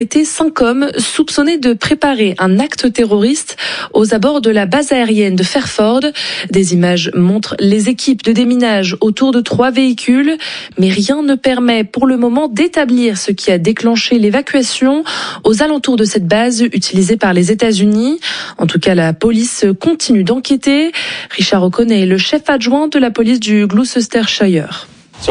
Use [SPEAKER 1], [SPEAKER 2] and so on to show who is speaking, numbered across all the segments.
[SPEAKER 1] Étaient 5 hommes soupçonnés de préparer un acte terroriste aux abords de la base aérienne de Fairford. Des images montrent les équipes de déminage autour de 3 véhicules, mais rien ne permet pour le moment d'établir ce qui a déclenché l'évacuation aux alentours de cette base utilisée par les États-Unis. En tout cas, la police continue d'enquêter. Richard O'Connor est le chef adjoint de la police du Gloucestershire.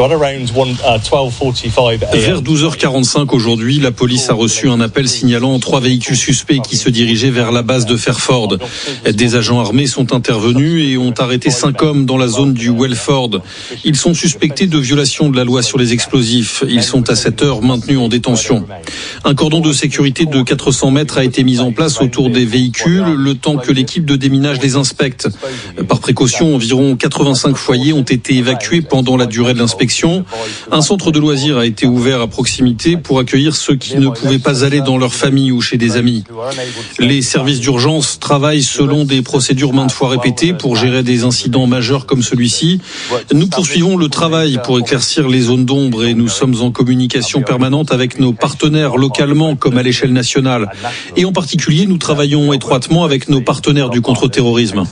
[SPEAKER 2] Vers 12h45 aujourd'hui, la police a reçu un appel signalant 3 véhicules suspects qui se dirigeaient vers la base de Fairford. Des agents armés sont intervenus et ont arrêté 5 hommes dans la zone du Welford. Ils sont suspectés de violation de la loi sur les explosifs. Ils sont à cette heure maintenus en détention. Un cordon de sécurité de 400 mètres a été mis en place autour des véhicules, le temps que l'équipe de déminage les inspecte. Par précaution, environ 85 foyers ont été évacués pendant la durée de l'inspection. Un centre de loisirs a été ouvert à proximité pour accueillir ceux qui ne pouvaient pas aller dans leur famille ou chez des amis. Les services d'urgence travaillent selon des procédures maintes fois répétées pour gérer des incidents majeurs comme celui-ci. Nous poursuivons le travail pour éclaircir les zones d'ombre et nous sommes en communication permanente avec nos partenaires localement comme à l'échelle nationale. Et en particulier, nous travaillons étroitement avec nos partenaires du contre-terrorisme.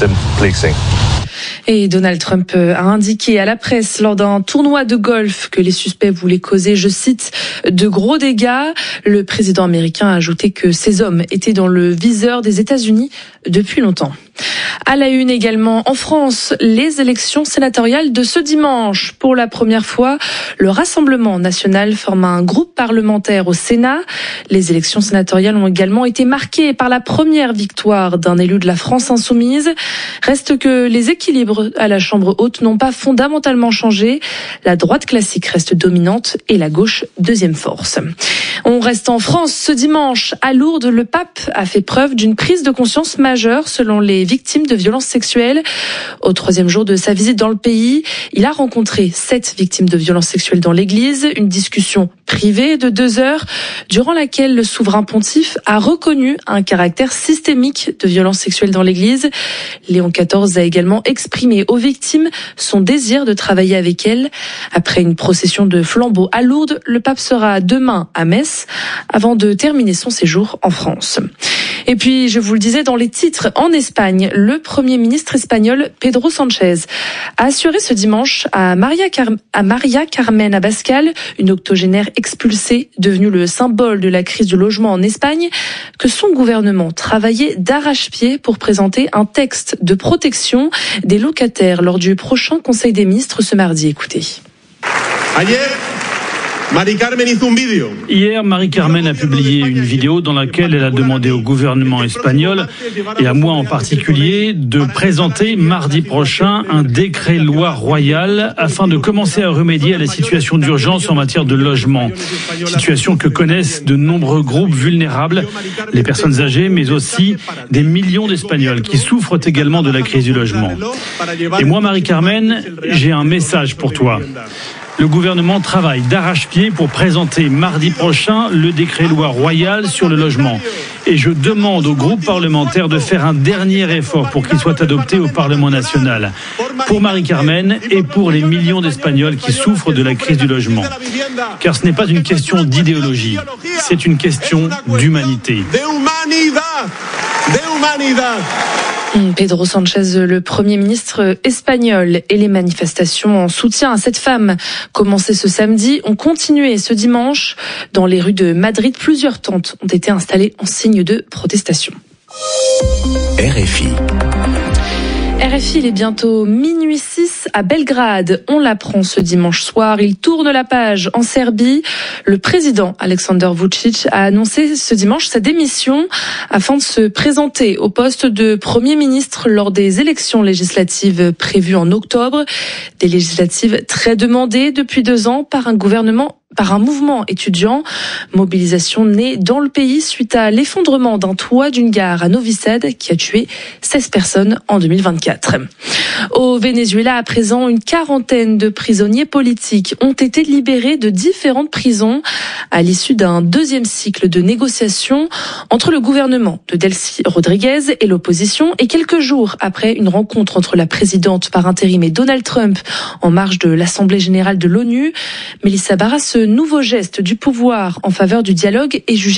[SPEAKER 1] Et Donald Trump a indiqué à la presse lors d'un tournoi de golf que les suspects voulaient causer, je cite, de gros dégâts. Le président américain a ajouté que ces hommes étaient dans le viseur des États-Unis depuis longtemps. À la une également, en France, les élections sénatoriales de ce dimanche. Pour la première fois, le Rassemblement national forme un groupe parlementaire au Sénat. Les élections sénatoriales ont également été marquées par la première victoire d'un élu de la France insoumise. Reste que les équilibres à la Chambre haute n'ont pas fondamentalement changé. La droite classique reste dominante et la gauche deuxième force. On reste en France ce dimanche. À Lourdes, le pape a fait preuve d'une prise de conscience majeure selon les victimes de violences sexuelles. Au 3e jour de sa visite dans le pays, il a rencontré 7 victimes de violences sexuelles dans l'église. Une discussion privée de 2 heures durant laquelle le souverain pontife a reconnu un caractère systémique de violences sexuelles dans l'église. Léon XIV a également exprimé aux victimes son désir de travailler avec elles. Après une procession de flambeaux à Lourdes, le pape sera demain à Metz avant de terminer son séjour en France. Et puis, je vous le disais dans les titres, en Espagne, le Premier ministre espagnol Pedro Sánchez a assuré ce dimanche à Maria Carmen Abascal, une octogénaire expulsée, devenue le symbole de la crise du logement en Espagne, que son gouvernement travaillait d'arrache-pied pour présenter un texte de protection des locataires lors du prochain Conseil des ministres ce mardi. Écoutez.
[SPEAKER 3] Hier, Marie-Carmen a publié une vidéo dans laquelle elle a demandé au gouvernement espagnol, et à moi en particulier, de présenter mardi prochain un décret-loi royal afin de commencer à remédier à la situation d'urgence en matière de logement. Situation que connaissent de nombreux groupes vulnérables, les personnes âgées, mais aussi des millions d'Espagnols qui souffrent également de la crise du logement. Et moi, Marie-Carmen, j'ai un message pour toi. Le gouvernement travaille d'arrache-pied pour présenter mardi prochain le décret-loi royal sur le logement. Et je demande au groupe parlementaire de faire un dernier effort pour qu'il soit adopté au Parlement national. Pour Marie-Carmen et pour les millions d'Espagnols qui souffrent de la crise du logement. Car ce n'est pas une question d'idéologie, c'est une question d'humanité.
[SPEAKER 1] Pedro Sánchez, le Premier ministre espagnol, et les manifestations en soutien à cette femme commencées ce samedi ont continué ce dimanche. Dans les rues de Madrid, plusieurs tentes ont été installées en signe de protestation.
[SPEAKER 4] RFI,
[SPEAKER 1] il est bientôt minuit 6 à Belgrade. On l'apprend ce dimanche soir. Il tourne la page en Serbie. Le président Aleksandar Vučić a annoncé ce dimanche sa démission afin de se présenter au poste de Premier ministre lors des élections législatives prévues en octobre. Des législatives très demandées depuis 2 ans par un mouvement étudiant. Mobilisation née dans le pays suite à l'effondrement d'un toit d'une gare à Novi Sad qui a tué 16 personnes en 2024. Au Venezuela, à présent, une quarantaine de prisonniers politiques ont été libérés de différentes prisons à l'issue d'un 2e cycle de négociations entre le gouvernement de Delcy Rodriguez et l'opposition, et quelques jours après une rencontre entre la présidente par intérim et Donald Trump en marge de l'Assemblée générale de l'ONU. Melissa Barra, ce nouveau geste du pouvoir en faveur du dialogue est jugé